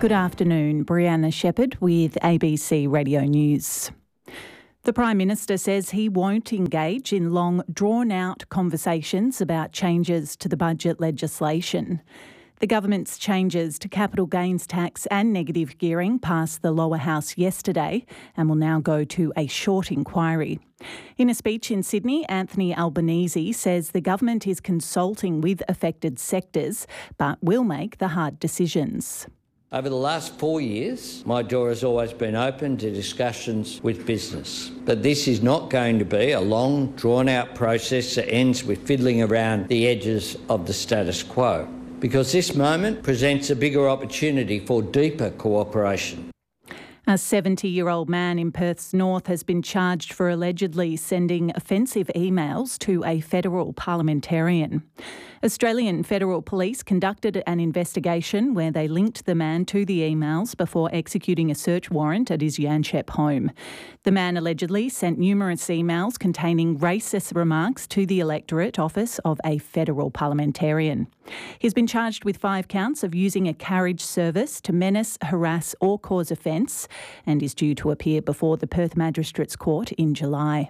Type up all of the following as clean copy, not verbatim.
Good afternoon, Brianna Shepherd with ABC Radio News. The Prime Minister says he won't engage in long, drawn-out conversations about changes to the budget legislation. The government's changes to capital gains tax and negative gearing passed the lower house yesterday and will now go to a short inquiry. In a speech in Sydney, Anthony Albanese says the government is consulting with affected sectors but will make the hard decisions. Over the last 4 years, my door has always been open to discussions with business. But this is not going to be a long, drawn-out process that ends with fiddling around the edges of the status quo, because this moment presents a bigger opportunity for deeper cooperation. A 70-year-old man in Perth's north has been charged for allegedly sending offensive emails to a federal parliamentarian. Australian Federal Police conducted an investigation where they linked the man to the emails before executing a search warrant at his Yanchep home. The man allegedly sent numerous emails containing racist remarks to the electorate office of a federal parliamentarian. He's been charged with 5 counts of using a carriage service to menace, harass or cause offence and is due to appear before the Perth Magistrates Court in July.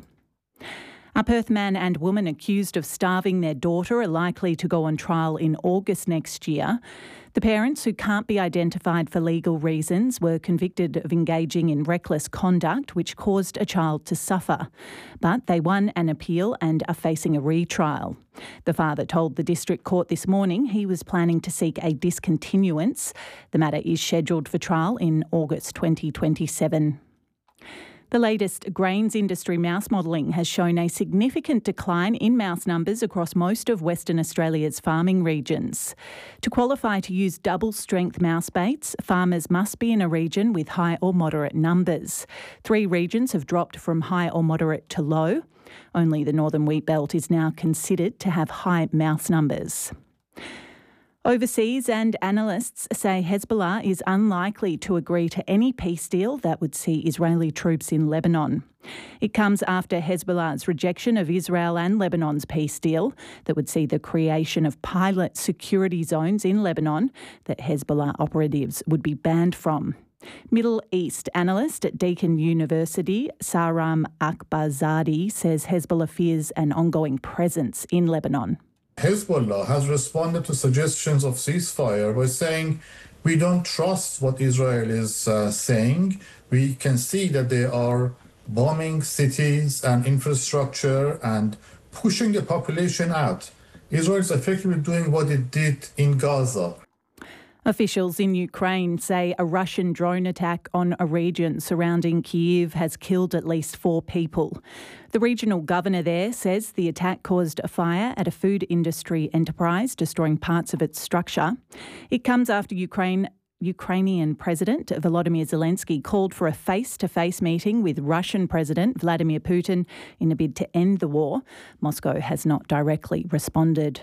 A Perth man and woman accused of starving their daughter are likely to go on trial in August next year. The parents, who can't be identified for legal reasons, were convicted of engaging in reckless conduct which caused a child to suffer. But they won an appeal and are facing a retrial. The father told the District Court this morning he was planning to seek a discontinuance. The matter is scheduled for trial in August 2027. The latest grains industry mouse modelling has shown a significant decline in mouse numbers across most of Western Australia's farming regions. To qualify to use double-strength mouse baits, farmers must be in a region with high or moderate numbers. 3 regions have dropped from high or moderate to low. Only the Northern Wheat Belt is now considered to have high mouse numbers. Overseas and analysts say Hezbollah is unlikely to agree to any peace deal that would see Israeli troops in Lebanon. It comes after Hezbollah's rejection of Israel and Lebanon's peace deal that would see the creation of pilot security zones in Lebanon that Hezbollah operatives would be banned from. Middle East analyst at Deakin University, Saram Akbarzadi, says Hezbollah fears an ongoing presence in Lebanon. Hezbollah has responded to suggestions of ceasefire by saying, we don't trust what Israel is saying. We can see that they are bombing cities and infrastructure and pushing the population out. Israel is effectively doing what it did in Gaza. Officials in Ukraine say a Russian drone attack on a region surrounding Kyiv has killed at least 4 people. The regional governor there says the attack caused a fire at a food industry enterprise, destroying parts of its structure. It comes after Ukrainian President Volodymyr Zelensky called for a face-to-face meeting with Russian President Vladimir Putin in a bid to end the war. Moscow has not directly responded.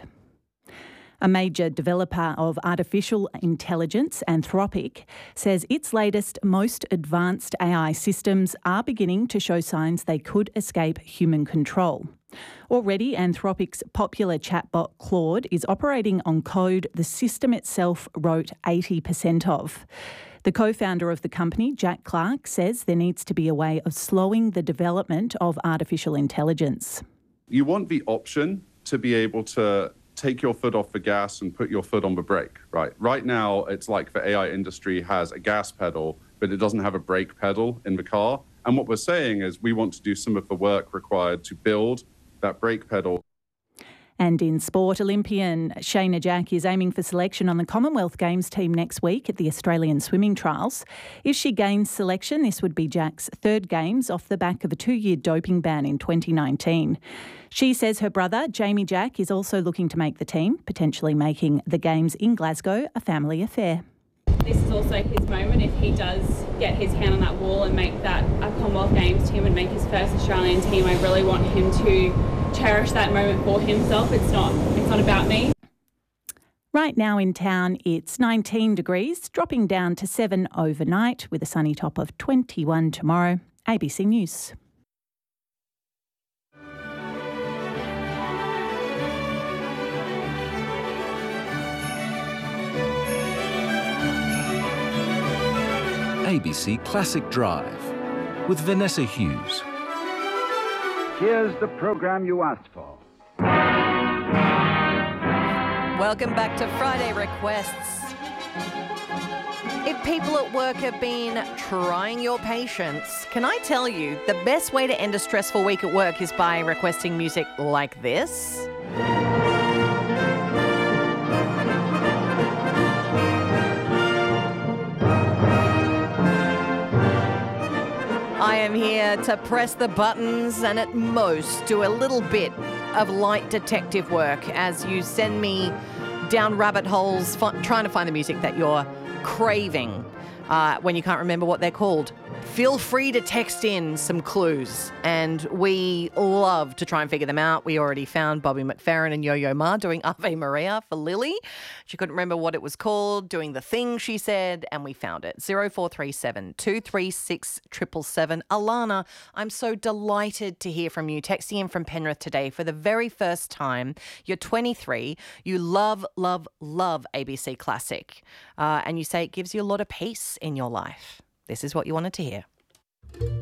A major developer of artificial intelligence, Anthropic, says its latest, most advanced AI systems are beginning to show signs they could escape human control. Already, Anthropic's popular chatbot Claude is operating on code the system itself wrote 80% of. The co-founder of the company, Jack Clark, says there needs to be a way of slowing the development of artificial intelligence. You want the option to be able to take your foot off the gas and put your foot on the brake, right? Right now, it's like the AI industry has a gas pedal, but it doesn't have a brake pedal in the car. And what we're saying is we want to do some of the work required to build that brake pedal. And in sport, Olympian Shayna Jack is aiming for selection on the Commonwealth Games team next week at the Australian swimming trials. If she gains selection, this would be Jack's 3rd Games off the back of a 2-year doping ban in 2019. She says her brother, Jamie Jack, is also looking to make the team, potentially making the Games in Glasgow a family affair. This is also his moment. If he does get his hand on that wall and make that a Commonwealth Games team and make his first Australian team, I really want him to cherish that moment for himself. It's not about me. Right now in town, it's 19 degrees, dropping down to 7 overnight with a sunny top of 21 tomorrow. ABC News. ABC Classic Drive with Vanessa Hughes. Here's the program you asked for. Welcome back to Friday Requests. If people at work have been trying your patience, can I tell you the best way to end a stressful week at work is by requesting music like this? I am here to press the buttons and at most do a little bit of light detective work as you send me down rabbit holes trying to find the music that you're craving when you can't remember what they're called. Feel free to text in some clues, and we love to try and figure them out. We already found Bobby McFerrin and Yo-Yo Ma doing Ave Maria for Lily. She couldn't remember what it was called, doing the thing she said, and we found it. 0437 236 777. Alana, I'm so delighted to hear from you. Texting in from Penrith today for the very first time. You're 23. You love, love, love ABC Classic. And you say it gives you a lot of peace in your life. This is what you wanted to hear.